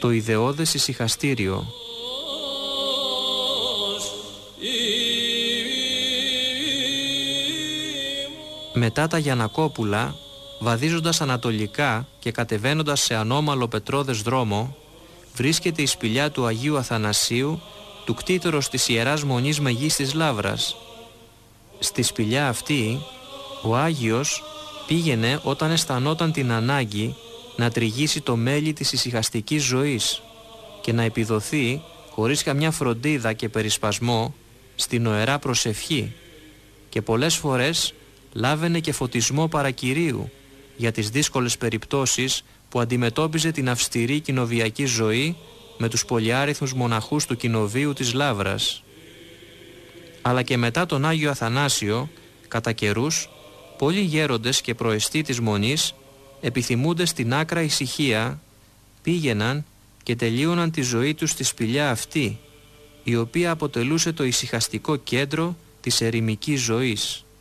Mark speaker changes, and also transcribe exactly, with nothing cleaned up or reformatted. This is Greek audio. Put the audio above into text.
Speaker 1: το ιδεώδες ησυχαστήριο. Μετά τα Γιαννακόπουλα, βαδίζοντας ανατολικά και κατεβαίνοντας σε ανώμαλο πετρώδες δρόμο, βρίσκεται η σπηλιά του Αγίου Αθανασίου, του κτήτορος της Ιεράς Μονής Μεγίστης Λαύρας. Στη σπηλιά αυτή, ο Άγιος πήγαινε όταν αισθανόταν την ανάγκη να τριγύσει το μέλι της ησυχαστικής ζωής και να επιδοθεί, χωρίς καμιά φροντίδα και περισπασμό, στην οερά προσευχή, και πολλές φορές λάβαινε και φωτισμό παρακυρίου για τις δύσκολες περιπτώσεις που αντιμετώπιζε την αυστηρή κοινοβιακή ζωή με τους πολυάριθμους μοναχούς του κοινοβίου της Λαύρας. Αλλά και μετά τον Άγιο Αθανάσιο, κατά καιρούς, πολλοί γέροντες και προεστοί της Μονής, επιθυμούντες την άκρα ησυχία, πήγαιναν και τελείωναν τη ζωή τους στη σπηλιά αυτή, η οποία αποτελούσε το ησυχαστικό κέντρο της ερημικής ζωής.